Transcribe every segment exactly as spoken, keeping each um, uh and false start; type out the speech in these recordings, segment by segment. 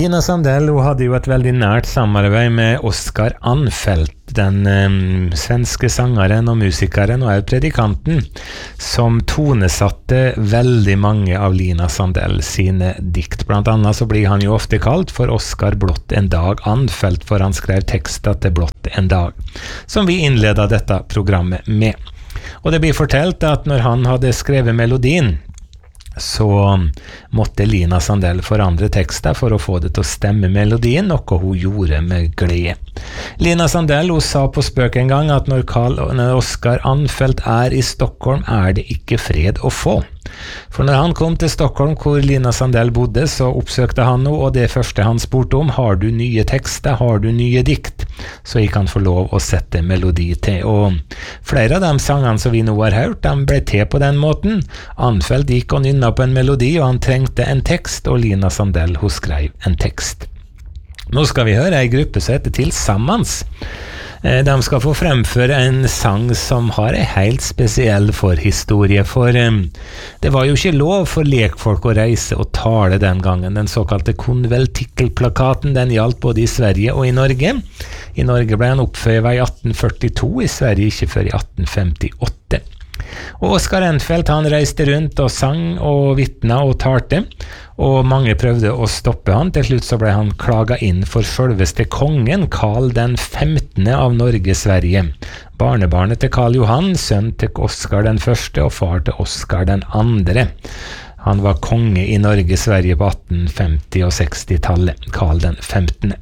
Lina Sandell hun hadde jo et veldig nært samarbeid med Oscar Anfeldt, den um, svenske sangeren og musikeren og også predikanten, som tonesatte veldig mange av Lina Sandell sine dikt. Blant annet så blir han jo ofte kalt for Oscar Blott en dag Anfeldt, for han skrev tekster til Blott en dag, som vi innleda dette programmet med. Og det blir fortalt at når han hadde skrevet melodien, så måtte Lina Sandell forandre tekster for å få det til å stemme melodien, noe hun gjorde med glede. Lina Sandell hun sa på spøk en gang at når, Carl, når Oscar Anfeldt er i Stockholm, er det ikke fred å få. For når han kom til Stockholm, hvor Lina Sandell bodde, så oppsøkte han henne, og det første han spurte om, har du nye tekster, har du nye dikt? Så gikk han få lov å sette melodi til, og flere av de sangene som vi nå har hørt, de ble til på den måten. Anfeldt gikk og nynna på en melodi, og han trengte en tekst, og Lina Sandell hun skrev en tekst. Nå skal vi høre en gruppe som heter Tilsammans. De skal få fremføre en sang som har en helt spesiell forhistorie, for um, det var jo ikke lov for lekfolk å reise og tale den gangen. Den såkalte konventikkelplakaten, den gjaldt både i Sverige og i Norge. I Norge ble han oppføyet i atten førtito, i Sverige ikke før i atten femtiåtte. Og Oscar Anfeldt han reiste rundt og sang og vittna og talte, og mange prøvde å stoppe han. Til slutt så ble han klaget inn for selveste kongen, Karl den femtende av Norge-Sverige. Barnebarnet til Karl Johan, sønn til Oscar den første og far til Oscar den andre. Han var konge i Norge-Sverige på atten femti- og seksti-tallet, Karl den femtende.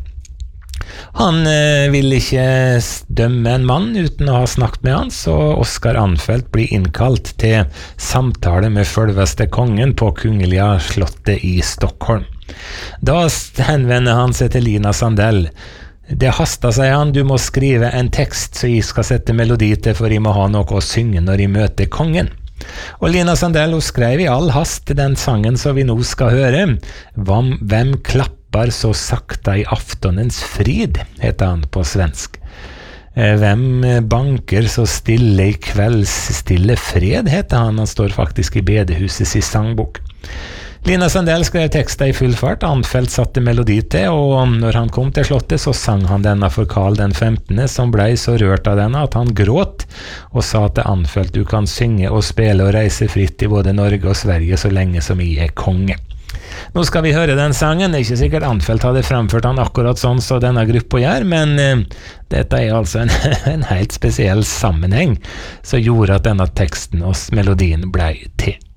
Han eh, ville ikke dømme en mann uten å ha snakket med han, så Oscar Anfeldt blir innkalt til samtale med selveste kongen på Kungliga slottet i Stockholm. Da henvender han seg til Lina Sandell. Det hastet, sier han, du må skrive en tekst så jeg skal sette melodi til, for jeg må ha noe å synge når jeg møter kongen. Og Lina Sandell hun skrev i all hast den sangen som vi nå skal høre. Hvem, hvem klapper så sakta i aftonens frid, heter han på svensk. Hvem banker så stille i kvelds stille fred, heter han. Han står faktisk i bedehusets i sangbok. Lina Sandell skrev tekster i full fart, Anfeldt satte melodi til, og når han kom til slottet så sang han denne for Karl den femtende, som ble så rørt av denne at han gråt, og sa til Anfeldt, du kan synge og spille og reise fritt i både Norge og Sverige så lenge som jeg er konge. Nå skal vi høre den sangen. Det er ikke sikkert Anfeldt hadde fremført han akkurat sånn som denne gruppa gjør, men uh, dette er altså en, en helt spesiell sammenheng som gjorde at denne teksten og melodien ble til.